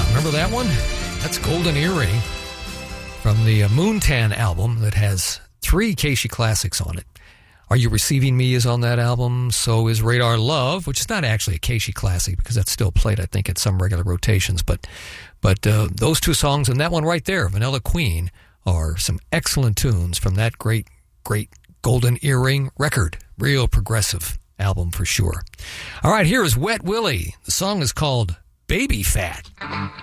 Remember that one? That's Golden Earring from the Moontan album that has 3 Keishi classics on it. Are You Receiving Me is on that album. So is Radar Love, which is not actually a Keishi classic because that's still played, I think, at some regular rotations. But those 2 songs and that one right there, Vanilla Queen, are some excellent tunes from that great, great Golden Earring record. Real progressive album for sure. All right, here is Wet Willie. The song is called Baby Fat.